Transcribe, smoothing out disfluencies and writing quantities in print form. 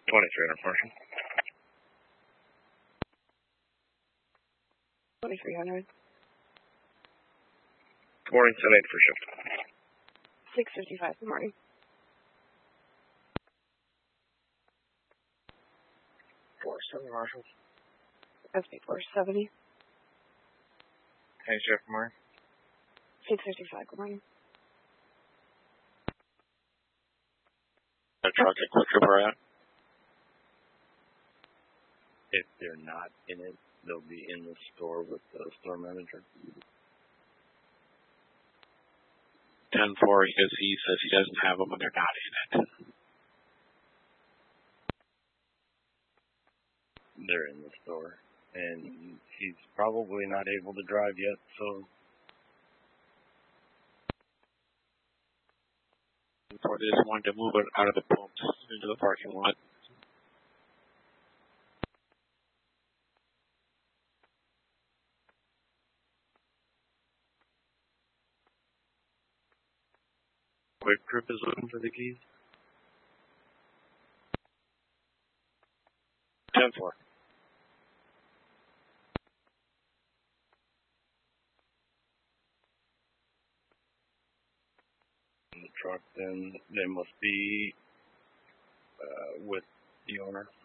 2300 Marshall. 2300. Good morning, 7-8 for shift. 6:55 in the morning. 470 Marshall. SB 470. Hey, shift, good morning. 6:55 good morning. Truck at Quick Trooper at? If they're not in it, they'll be in the store with the store manager. 10-4, because he says he doesn't have them when they're not in it. They're in the store, and he's probably not able to drive yet, so... Or they just wanted to move it out of the pumps into the parking lot. Quick Trip is looking for the keys. 10-4. In the truck, then they must be with the owner.